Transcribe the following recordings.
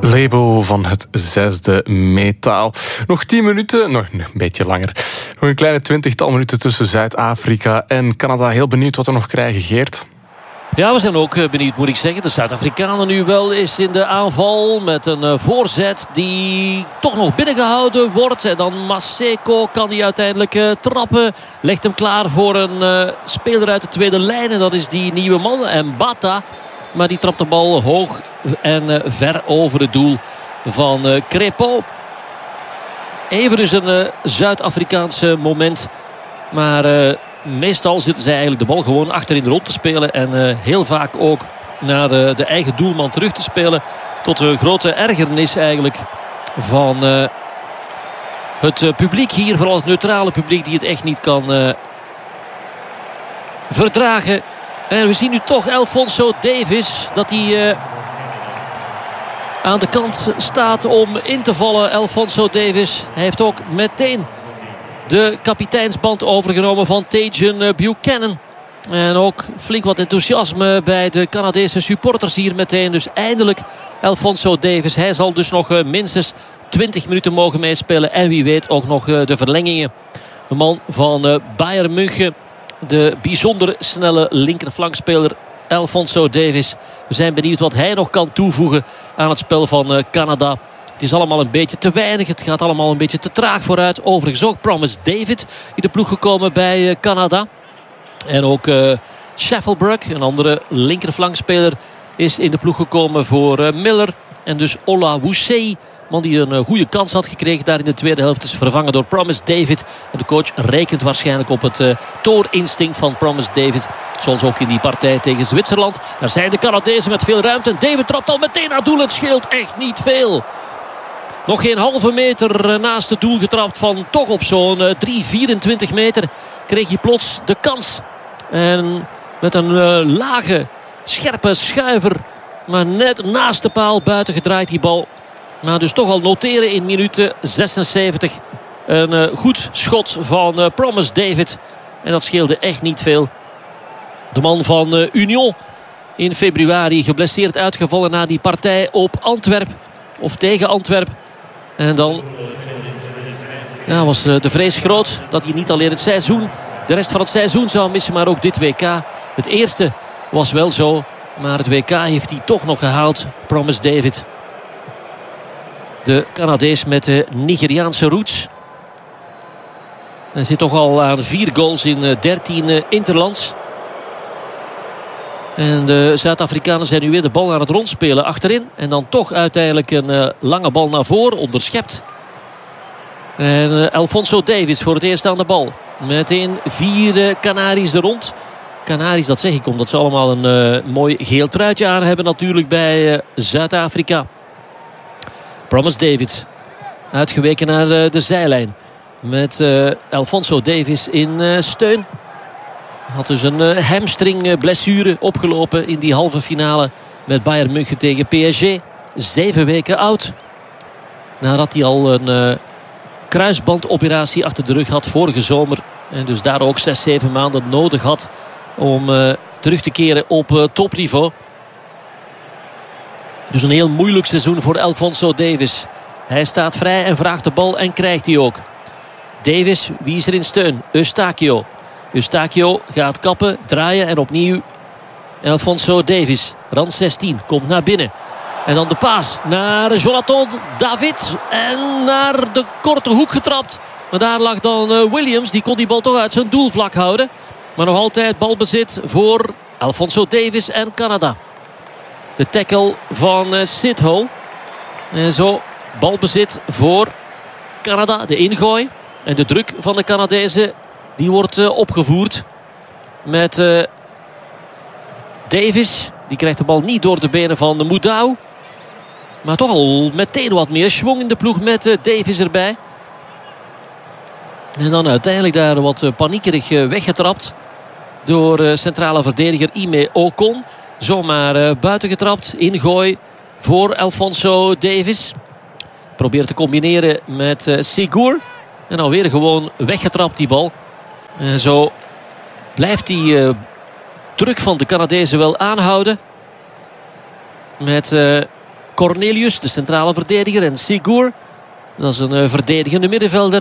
Label van het 6e metaal. Nog 10 minuten, nog een beetje langer. Nog een kleine 20-tal minuten tussen Zuid-Afrika en Canada. Heel benieuwd wat we nog krijgen, Geert. Ja, we zijn ook benieuwd, moet ik zeggen. De Zuid-Afrikanen nu wel is in de aanval met een voorzet die toch nog binnengehouden wordt. En dan Maseko kan die uiteindelijk trappen. Legt hem klaar voor een speler uit de tweede lijn. En dat is die nieuwe man, Mbata. Maar die trapt de bal hoog en ver over het doel van Crepeau. Even dus een Zuid-Afrikaanse moment. Maar meestal zitten zij eigenlijk de bal gewoon achterin de rond te spelen. En heel vaak ook naar de eigen doelman terug te spelen. Tot de grote ergernis eigenlijk van het publiek hier. Vooral het neutrale publiek die het echt niet kan verdragen. En we zien nu toch Alphonso Davies. Dat hij aan de kant staat om in te vallen. Alphonso Davies. Hij heeft ook meteen de kapiteinsband overgenomen van Tejan Buchanan. En ook flink wat enthousiasme bij de Canadese supporters hier meteen. Dus eindelijk Alphonso Davies. Hij zal dus nog minstens 20 minuten mogen meespelen. En wie weet ook nog de verlengingen. De man van Bayern München. De bijzonder snelle linkerflankspeler Alphonso Davies. We zijn benieuwd wat hij nog kan toevoegen aan het spel van Canada. Het is allemaal een beetje te weinig. Het gaat allemaal een beetje te traag vooruit. Overigens ook Promise David in de ploeg gekomen bij Canada. En ook Sheffield, een andere linkerflankspeler, is in de ploeg gekomen voor Miller. En dus Ola Wusei, man die een goede kans had gekregen daar in de tweede helft, is vervangen door Promise David. En de coach rekent waarschijnlijk op het toorinstinct van Promise David. Zoals ook in die partij tegen Zwitserland. Daar zijn de Canadezen met veel ruimte. En David trapt al meteen naar doel. Het scheelt echt niet veel. Nog geen halve meter naast het doel getrapt van toch op zo'n 3,24 meter. Kreeg hij plots de kans. En met een lage, scherpe schuiver. Maar net naast de paal buiten gedraaid die bal. Maar dus toch al noteren in minuut 76. Een goed schot van Promise David. En dat scheelde echt niet veel. De man van Union in februari geblesseerd uitgevallen na die partij op Antwerp. Of tegen Antwerp. En dan was de vrees groot dat hij niet alleen de rest van het seizoen zou missen, maar ook dit WK. Het eerste was wel zo, maar het WK heeft hij toch nog gehaald. Promise David. De Canadees met de Nigeriaanse roots. Hij zit toch al aan 4 goals in 13 interlands. En de Zuid-Afrikanen zijn nu weer de bal aan het rondspelen achterin. En dan toch uiteindelijk een lange bal naar voren, onderschept. En Alphonso Davies voor het eerst aan de bal. Meteen 4 Canaries er rond. Canaries, dat zeg ik omdat ze allemaal een mooi geel truitje aan hebben natuurlijk bij Zuid-Afrika. Promise Davies. Uitgeweken naar de zijlijn. Met Alphonso Davies in steun. Had dus een hamstring blessure opgelopen in die halve finale met Bayern München tegen PSG. 7 weken oud. Nadat hij al een kruisbandoperatie achter de rug had vorige zomer. En dus daar ook 6-7 maanden nodig had om terug te keren op topniveau. Dus een heel moeilijk seizoen voor Alphonso Davies. Hij staat vrij en vraagt de bal en krijgt die ook. Davies, wie is er in steun? Eustáquio gaat kappen, draaien en opnieuw Alphonso Davies. Rand 16, komt naar binnen. En dan de paas naar Jonathan David. En naar de korte hoek getrapt. Maar daar lag dan Williams. Die kon die bal toch uit zijn doelvlak houden. Maar nog altijd balbezit voor Alphonso Davies en Canada. De tackle van Sithole. En zo balbezit voor Canada. De ingooi. En de druk van de Canadezen, die wordt opgevoerd. Met Davies. Die krijgt de bal niet door de benen van de Moudau. Maar toch al meteen wat meer schwung in de ploeg met Davies erbij. En dan uiteindelijk daar wat paniekerig weggetrapt. Door centrale verdediger Ime Ocon. Zomaar buiten getrapt. Ingooi voor Alphonso Davies. Probeert te combineren met Sigur. En alweer gewoon weggetrapt die bal. En zo blijft die druk van de Canadezen wel aanhouden. Met Cornelius, de centrale verdediger. En Sigur, dat is een verdedigende middenvelder.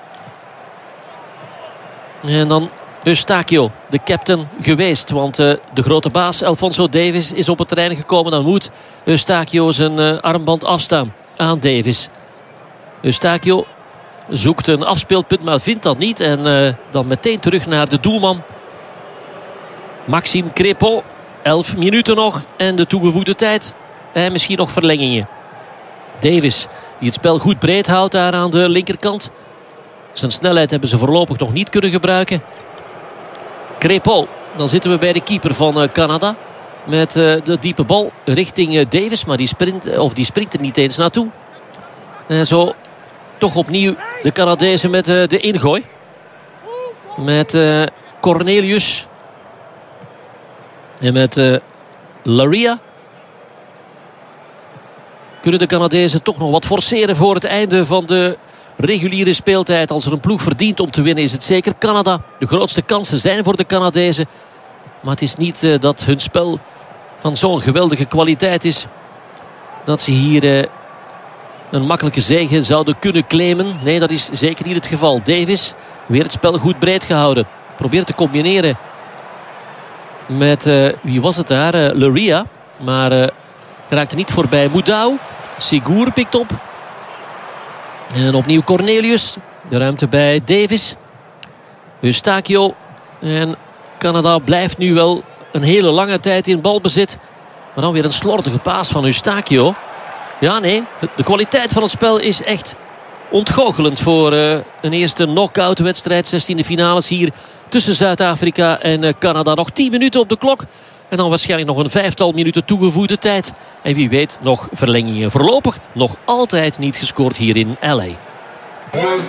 En dan Eustáquio, de captain geweest. Want de grote baas Alphonso Davies is op het terrein gekomen. Dan moet Eustáquio zijn armband afstaan aan Davies. Eustáquio zoekt een afspeelpunt, maar vindt dat niet. En dan meteen terug naar de doelman. Maxime Crépeau. 11 minuten nog en de toegevoegde tijd. En misschien nog verlengingen. Davies, die het spel goed breed houdt daar aan de linkerkant. Zijn snelheid hebben ze voorlopig nog niet kunnen gebruiken. Crépeau, dan zitten we bij de keeper van Canada. Met de diepe bal richting Davies. Maar die springt er niet eens naartoe. En zo toch opnieuw de Canadezen met de ingooi. Met Cornelius. En met Laria. Kunnen de Canadezen toch nog wat forceren voor het einde van de reguliere speeltijd. Als er een ploeg verdient om te winnen is het zeker Canada. De grootste kansen zijn voor de Canadezen. Maar het is niet dat hun spel van zo'n geweldige kwaliteit is. Dat ze hier een makkelijke zege zouden kunnen claimen. Nee, dat is zeker niet het geval. Davies, weer het spel goed breed gehouden. Probeert te combineren met, wie was het daar? Laria. Maar geraakte niet voorbij Moudau. Sigur pikt op. En opnieuw Cornelius. De ruimte bij Davies. Eustáquio. En Canada blijft nu wel een hele lange tijd in balbezit. Maar dan weer een slordige paas van Eustáquio. Ja, nee. De kwaliteit van het spel is echt ontgoochelend voor een eerste knock-out wedstrijd. 16e finales hier tussen Zuid-Afrika en Canada. Nog 10 minuten op de klok. En dan waarschijnlijk nog een 5-tal minuten toegevoegde tijd. En wie weet nog verlengingen. Voorlopig nog altijd niet gescoord hier in LA.